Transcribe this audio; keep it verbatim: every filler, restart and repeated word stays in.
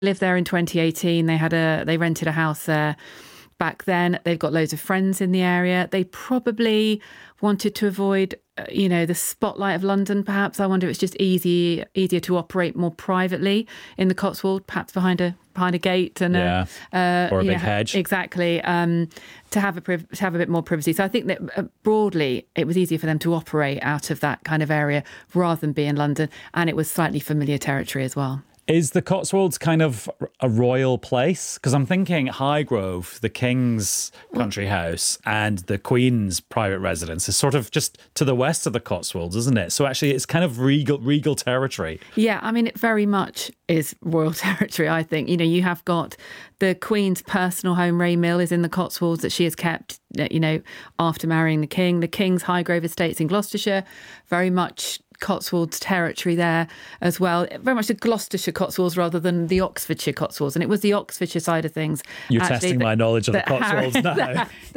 lived there in twenty eighteen. They had a they rented a house there back then. They've got loads of friends in the area. They probably wanted to avoid, uh, you know, the spotlight of London, perhaps. I wonder if it's just easy, easier to operate more privately in the Cotswold, perhaps behind a behind a gate and yeah. a, uh, or a big know, hedge. Exactly. Um, to have a priv- to have a bit more privacy. So I think that uh, broadly, it was easier for them to operate out of that kind of area rather than be in London. And it was slightly familiar territory as well. Is the Cotswolds kind of a royal place? Because I'm thinking Highgrove, the King's country house, and the Queen's private residence is sort of just to the west of the Cotswolds, isn't it? So actually it's kind of regal regal territory. Yeah, I mean, it very much is royal territory, I think. You know, you have got the Queen's personal home, Ray Mill, is in the Cotswolds that she has kept, you know, after marrying the King. The King's Highgrove estates in Gloucestershire, very much Cotswolds territory there as well. Very much the Gloucestershire Cotswolds rather than the Oxfordshire Cotswolds. And it was the Oxfordshire side of things. You're actually, testing that, my knowledge of the that Cotswolds Harry, now. That,